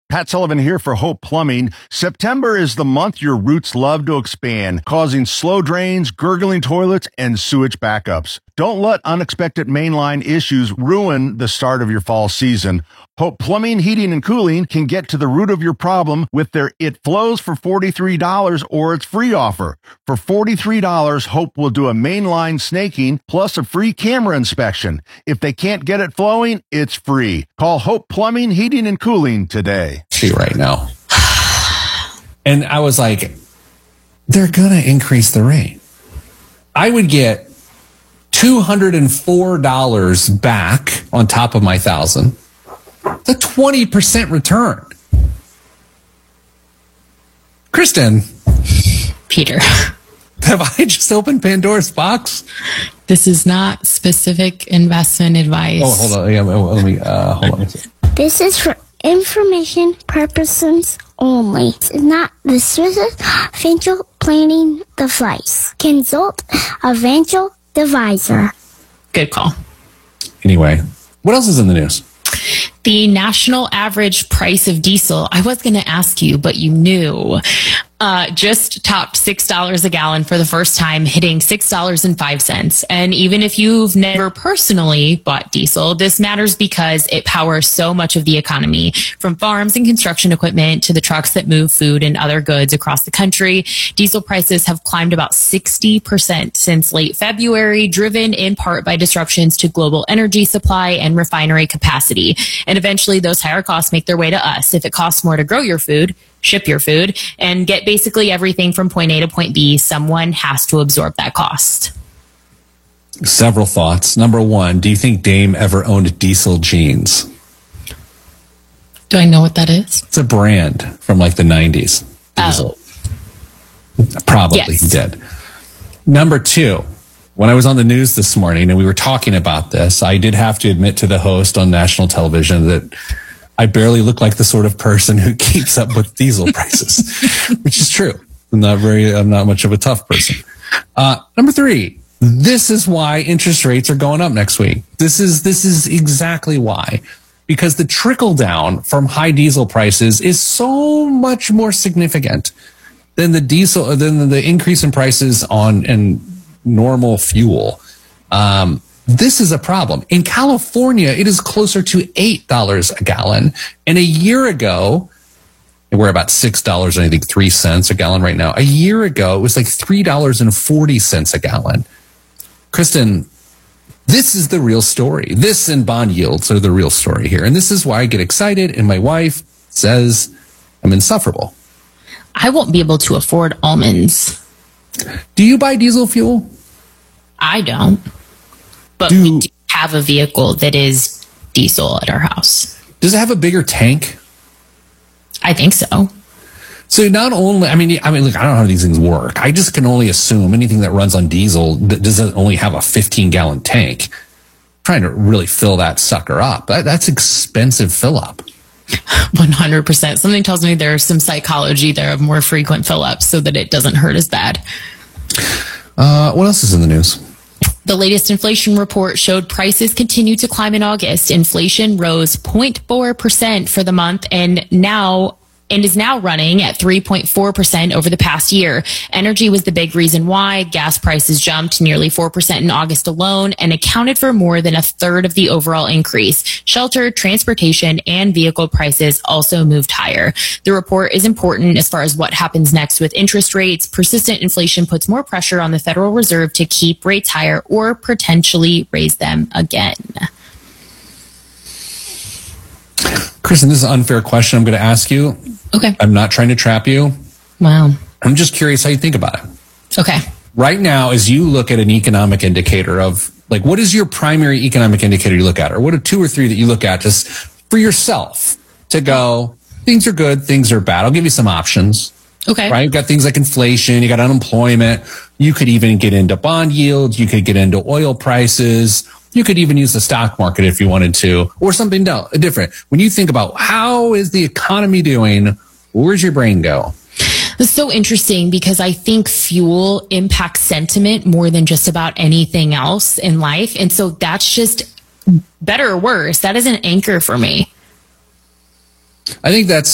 Pat Sullivan here for Hope Plumbing. September is the month your roots love to expand, causing slow drains, gurgling toilets, and sewage backups. Don't let unexpected mainline issues ruin the start of your fall season. Hope Plumbing, Heating, and Cooling can get to the root of your problem with their It Flows for $43 or its free offer. For $43, Hope will do a mainline snaking plus a free camera inspection. If they can't get it flowing, it's free. Call Hope Plumbing, Heating, and Cooling today. See right now. And I was like, they're going to increase the rate. I would get $204 back on top of my $1,000. The 20% return. Kristen. Peter. Have I just opened Pandora's box? This is not specific investment advice. Oh, hold on. Yeah, let me, hold on. This is for information purposes only. It's not the Swiss financial planning device. Consult a financial advisor. Good call. Anyway, what else is in the news? The national average price of diesel, I was going to ask you, but you knew, just topped $6 a gallon for the first time, hitting $6.05. And even if you've never personally bought diesel, this matters because it powers so much of the economy, from farms and construction equipment to the trucks that move food and other goods across the country. Diesel prices have climbed about 60% since late February, driven in part by disruptions to global energy supply and refinery capacity. And eventually those higher costs make their way to us. If it costs more to grow your food, ship your food, and get basically everything from point A to point B, someone has to absorb that cost. Several thoughts. Number one, do you think Dame ever owned Diesel Jeans? Do I know what that is? It's a brand from like the 90s. Diesel. Probably Yes. He did. Number two, when I was on the news this morning and we were talking about this, I did have to admit to the host on national television that I barely look like the sort of person who keeps up with diesel prices, which is true. I'm not much of a tough person. Number three, this is why interest rates are going up next week. This is exactly why, because the trickle down from high diesel prices is so much more significant than the increase in prices on normal fuel. This is a problem. In California, it is closer to $8 a gallon. And a year ago, and we're about $6 and I think 3 cents a gallon right now. A year ago, it was like $3.40 a gallon. Kristen, this is the real story. This and bond yields are the real story here. And this is why I get excited. And my wife says I'm insufferable. I won't be able to afford almonds. Do you buy diesel fuel? I don't. But we do have a vehicle that is diesel at our house. Does it have a bigger tank? I think so. So not only, look, I don't know how these things work. I just can only assume anything that runs on diesel doesn't only have a 15-gallon tank. Trying to really fill that sucker up. That's expensive fill up. 100%. Something tells me there's some psychology there of more frequent fill-ups so that it doesn't hurt as bad. What else is in the news? The latest inflation report showed prices continued to climb in August. Inflation rose 0.4% for the month and is now running at 3.4% over the past year. Energy was the big reason why. Gas prices jumped nearly 4% in August alone and accounted for more than a third of the overall increase. Shelter, transportation, and vehicle prices also moved higher. The report is important as far as what happens next with interest rates. Persistent inflation puts more pressure on the Federal Reserve to keep rates higher or potentially raise them again. Kristen, this is an unfair question I'm going to ask you. Okay. I'm not trying to trap you. Wow. I'm just curious how you think about it. Okay. Right now, as you look at an economic indicator of, like, what is your primary economic indicator you look at? Or what are 2 or 3 that you look at just for yourself to go, things are good, things are bad? I'll give you some options. Okay. Right? You've got things like inflation, you got unemployment. You could even get into bond yields. You could get into oil prices. You could even use the stock market if you wanted to, or something different. When you think about how is the economy doing, where's your brain go? It's so interesting because I think fuel impacts sentiment more than just about anything else in life. And so that's just better or worse. That is an anchor for me. I think